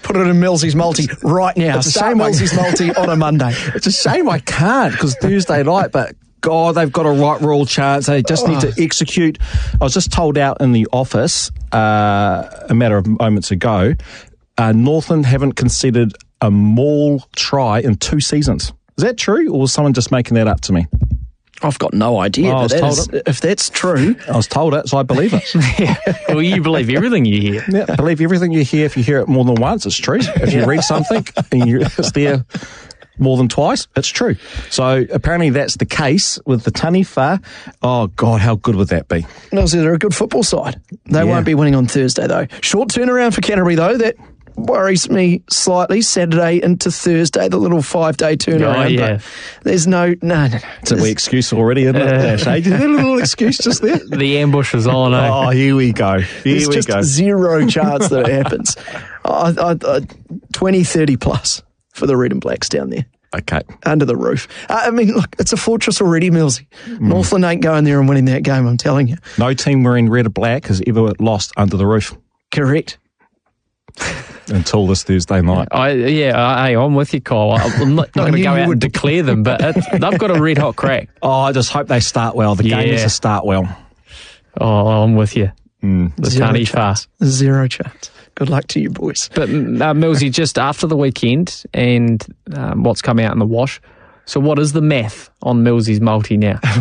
Put it in Millsy's multi right now. It's a Start shame Millsy's multi on a Monday. It's a shame I can't because Thursday night, but God, they've got a right royal chance. They just need to execute. I was just told out in the office a matter of moments ago, Northland haven't conceded a maul try in 2 seasons. Is that true, or was someone just making that up to me? I've got no idea. Oh, If that's true. I was told it, so I believe it. Yeah. Well, you believe everything you hear. Yeah, believe everything you hear. If you hear it more than once, it's true. If you read something and it's there more than twice, it's true. So apparently that's the case with the Taniwha. Oh, God, how good would that be? Millsy, they're a good football side. They won't be winning on Thursday, though. Short turnaround for Canterbury, though. That worries me slightly. Saturday into Thursday, the little 5-day turnaround. Oh, yeah. But there's no. It's a wee excuse already, isn't it? Dash, eh? Did you have a little excuse just there? The ambush is on, eh? Oh, here we go. There's just zero chance that it happens. 20, 30 plus for the Red and Blacks down there. Okay. Under the roof. I mean, look, it's a fortress already, Millsy. Northland ain't going there and winning that game, I'm telling you. No team wearing red or black has ever lost under the roof. Correct. Until this Thursday night. I'm with you, Kyle. I'm not going to go out and declare them, but they've got a red hot crack. Oh, I just hope they start well. The game needs to start well. Oh, I'm with you. The Taniwha. Zero chance. Good luck to you, boys. But Millsy, just after the weekend and what's come out in the wash, so what is the math on Millsy's multi now?